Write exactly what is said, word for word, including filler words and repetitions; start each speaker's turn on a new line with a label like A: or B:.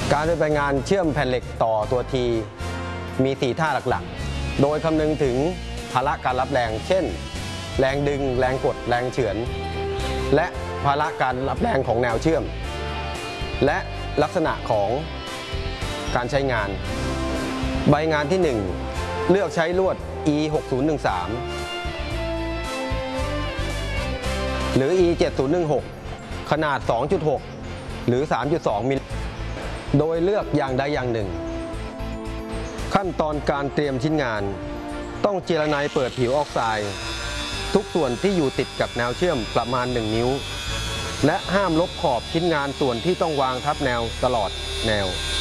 A: การปฏิบัติงานเชื่อมแผ่นเหล็กต่อตัวทีมีสี่ท่าหลักๆโดยคำนึงถึงภาระการรับแรงเช่นแรงดึงแรงกดแรงเฉือนและภาระการรับแรงของแนวเชื่อมและลักษณะของการใช้งานใบงานที่หนึ่งเลือกใช้ลวด อี หกศูนย์หนึ่งสาม หรือ อี เจ็ดศูนย์หนึ่งหก ขนาด สองจุดหก หรือ สามจุดสอง มิลโดยเลือกอย่างใดอย่างหนึ่งขั้นตอนการเตรียมชิ้นงานต้องเจรไนเปิดผิวออกไซด์ทุกส่วนที่อยู่ติดกับแนวเชื่อมประมาณหนึ่งนิ้วและห้ามลบขอบชิ้นงานส่วนที่ต้องวางทับแนวตลอดแนว